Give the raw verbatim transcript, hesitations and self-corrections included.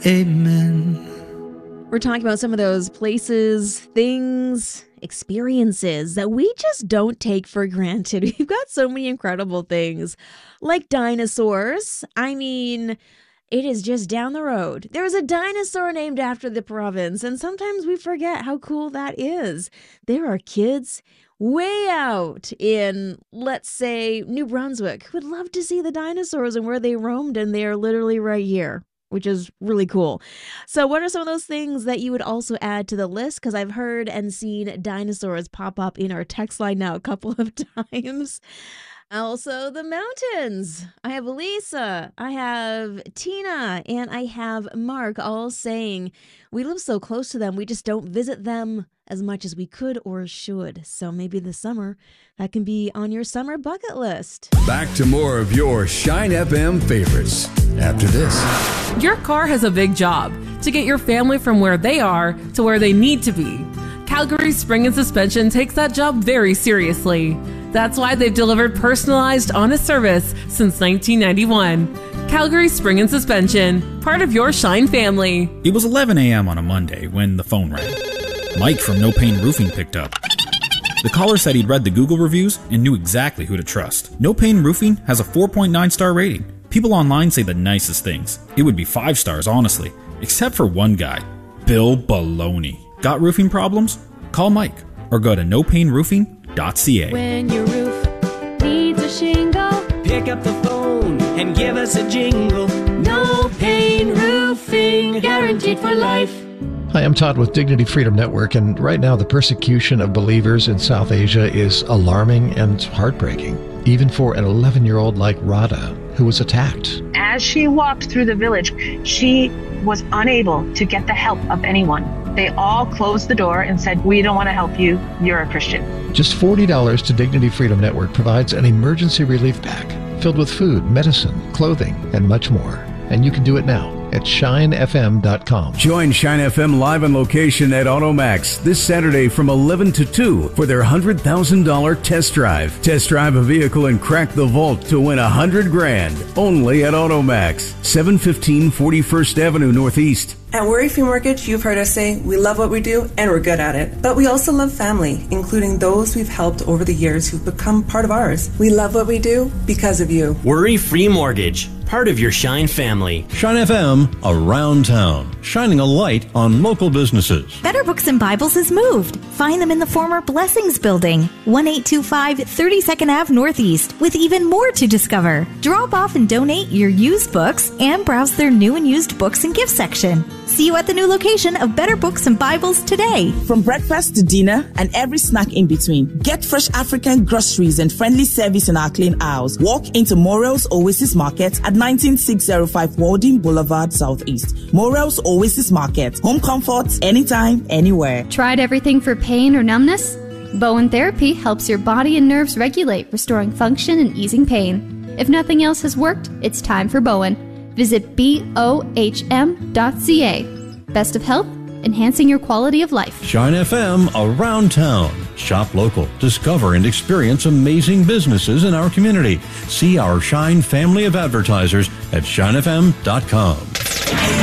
Amen. We're talking about some of those places, things, experiences that we just don't take for granted. We've got so many incredible things, like dinosaurs. I mean, it is just down the road. There's a dinosaur named after the province, and sometimes we forget how cool that is. There are kids way out in, let's say, New Brunswick who would love to see the dinosaurs and where they roamed, and they are literally right here, which is really cool. So what are some of those things that you would also add to the list? Because I've heard and seen dinosaurs pop up in our text line now a couple of times. Also, the mountains. I have Lisa, I have Tina, and I have Mark all saying we live so close to them, we just don't visit them as much as we could or should. So maybe this summer, that can be on your summer bucket list. Back to more of your Shine F M favorites after this. Your car has a big job to get your family from where they are to where they need to be. Calgary Spring and Suspension takes that job very seriously. That's why they've delivered personalized, honest service since nineteen ninety-one. Calgary Spring and Suspension, part of your Shine family. It was eleven a.m. on a Monday when the phone rang. Mike from No Pain Roofing picked up. The caller said he'd read the Google reviews and knew exactly who to trust. No Pain Roofing has a four point nine star rating. People online say the nicest things. It would be five stars, honestly. Except for one guy, Bill Baloney. Got roofing problems? Call Mike or go to no pain roofing dot c a. When your roof needs a shingle, pick up the phone and give us a jingle. No Pain Roofing, guaranteed for life. Hi, I'm Todd with Dignity Freedom Network, and right now the persecution of believers in South Asia is alarming and heartbreaking, even for an eleven-year-old like Radha, who was attacked. As she walked through the village, she was unable to get the help of anyone. They all closed the door and said, we don't want to help you, you're a Christian. Just forty dollars to Dignity Freedom Network provides an emergency relief pack filled with food, medicine, clothing, and much more. And you can do it now at shine f m dot com. Join Shine F M live on location at Automax this Saturday from eleven to two for their one hundred thousand dollars test drive. Test drive a vehicle and crack the vault to win one hundred grand. Only at Automax, seven fifteen forty-first Avenue Northeast. At Worry Free Mortgage, you've heard us say we love what we do and we're good at it. But we also love family, including those we've helped over the years who've become part of ours. We love what we do because of you. Worry Free Mortgage, part of your Shine family. Shine F M around town, shining a light on local businesses. Better Books and Bibles has moved. Find them in the former Blessings Building, eighteen twenty-five thirty-second Avenue Northeast, with even more to discover. Drop off and donate your used books and browse their new and used books and gift section. See you at the new location of Better Books and Bibles today. From breakfast to dinner and every snack in between, get fresh African groceries and friendly service in our clean aisles. Walk into Morel's Oasis Market at nineteen six oh five Walden Boulevard Southeast. Morel's Oasis Market. Home comfort, anytime, anywhere. Tried everything for pain or numbness? Bowen Therapy helps your body and nerves regulate, restoring function and easing pain. If nothing else has worked, it's time for Bowen. Visit B O H M dot C A. Best of health, enhancing your quality of life. Shine F M around town. Shop local. Discover and experience amazing businesses in our community. See our Shine family of advertisers at shine f m dot com.